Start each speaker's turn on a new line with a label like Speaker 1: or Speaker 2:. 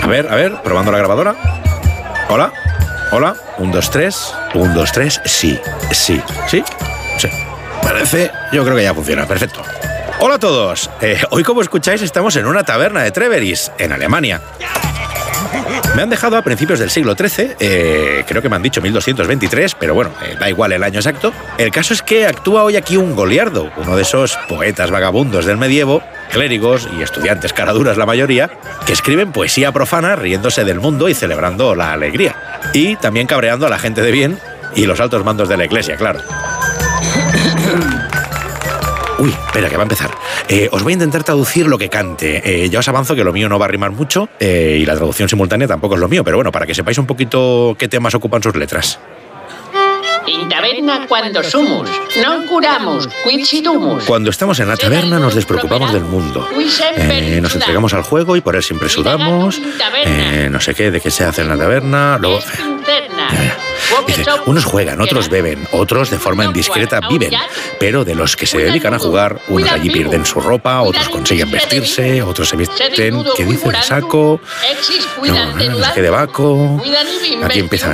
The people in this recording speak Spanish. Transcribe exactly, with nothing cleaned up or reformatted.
Speaker 1: A ver, a ver, probando la grabadora. Hola, hola, un, dos, tres, un, dos, tres, sí, sí, sí, sí. Parece, yo creo que ya funciona, perfecto. Hola a todos, eh, hoy como escucháis estamos en una taberna de Treveris, en Alemania. Me han dejado a principios del siglo trece, eh, creo que me han dicho mil doscientos veintitrés, pero bueno, eh, da igual el año exacto. El caso es que actúa hoy aquí un Goliardo, uno de esos poetas vagabundos del medievo, clérigos y estudiantes caraduras la mayoría, que escriben poesía profana riéndose del mundo y celebrando la alegría. Y también cabreando a la gente de bien y los altos mandos de la iglesia, claro. Uy, espera, que va a empezar. Eh, os voy a intentar traducir lo que cante. Eh, ya os avanzo que lo mío no va a rimar mucho eh, y la traducción simultánea tampoco es lo mío, pero bueno, para que sepáis un poquito qué temas ocupan sus letras.
Speaker 2: In taberna cuando sumus, non curamos, quid sidumus.
Speaker 1: Cuando estamos en la taberna nos despreocupamos del mundo. Eh, nos entregamos al juego y por él siempre sudamos. Eh, no sé qué, de qué se hace en la taberna. Luego... Dice, unos juegan, otros beben, otros de forma indiscreta viven, pero de los que se dedican a jugar, unos allí pierden su ropa, otros consiguen vestirse, otros se visten, ¿qué dice? De saco, no, no, no, de baco, aquí empiezan